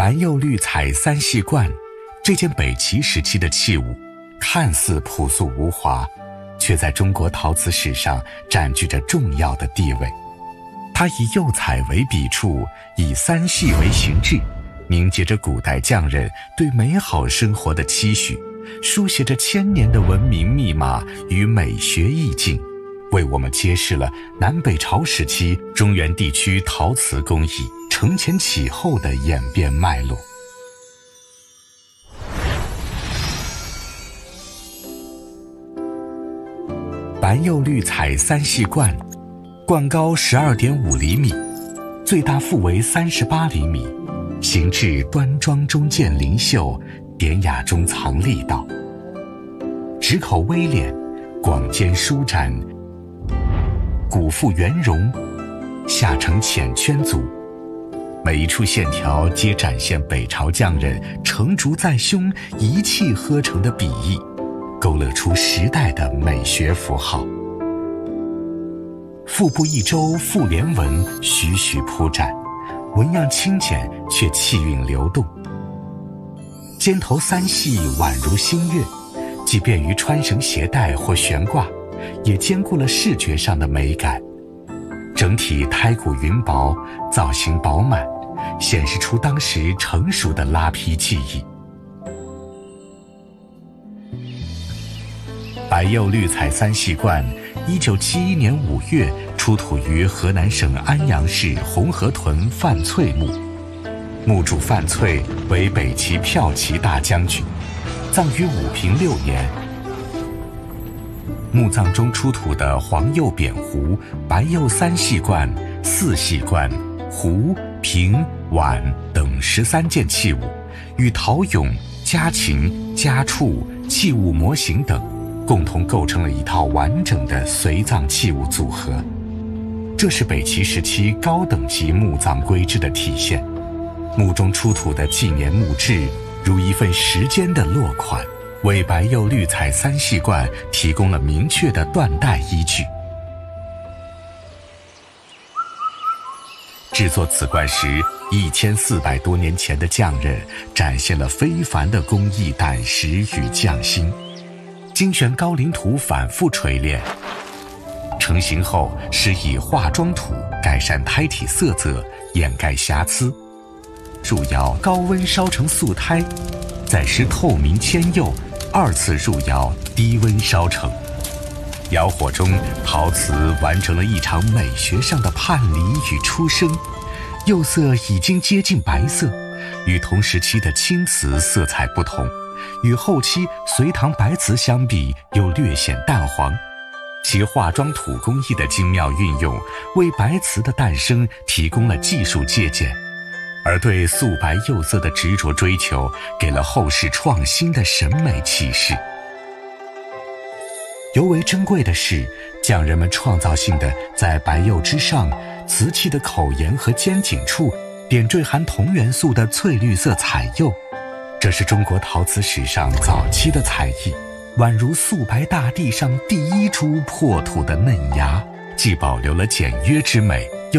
白釉绿彩三系冠，这件北齐时期的器物，看似朴素无华，却在中国陶瓷史上占据着重要的地位。它以釉彩为笔触，以三系为形制，凝结着古代匠人对美好生活的期许，书写着千年的文明密码与美学意境，为我们揭示了南北朝时期中原地区陶瓷工艺承前启后的演变脉络。白釉绿彩三系冠，冠高12.5厘米，最大腹围38厘米，形制端庄中见灵秀，典雅中藏力道，直口微敛，广肩舒展，骨腹圆融，下呈浅圈足，每一处线条皆展现北朝匠人成竹在胸，一气呵成的笔意，勾勒出时代的美学符号。腹部一周复连纹徐徐铺展，纹样轻简却气韵流动。肩头三系宛如新月，既便于穿绳携带或悬挂，也兼顾了视觉上的美感。整体胎骨匀薄，造型饱满，显示出当时成熟的拉坯技艺。白釉绿彩三系冠1971年5月出土于河南省安阳市红河屯范翠墓，墓主范翠为北齐骠骑大将军，葬于武平6年。墓葬中出土的黄釉扁壶、白釉三系冠、四系冠、壶、瓶、碗等13件器物，与陶俑、家禽、家畜、器物模型等共同构成了一套完整的随葬器物组合。这是北齐时期高等级墓葬规制的体现。墓中出土的纪年墓志如一份时间的落款，为白釉绿彩三系冠提供了明确的断代依据。制作此冠时，1400多年前的匠人展现了非凡的工艺胆识与匠心，精选高岭土反复锤炼，成型后施以化妆土改善胎体色泽，掩盖瑕疵。入窑高温烧成素胎，再施透明铅釉，二次入窑低温烧成。窑火中，陶瓷完成了一场美学上的叛离与出生，釉色已经接近白色，与同时期的青瓷色彩不同，与后期隋唐白瓷相比又略显淡黄。其化妆土工艺的精妙运用，为白瓷的诞生提供了技术借鉴，而对素白釉色的执着追求，给了后世创新的审美启示。尤为珍贵的是，匠人们创造性地在白釉之上，瓷器的口沿和尖颈处点缀含铜元素的翠绿色彩釉，这是中国陶瓷史上早期的彩艺，宛如素白大地上第一株破土的嫩芽，既保留了简约之美，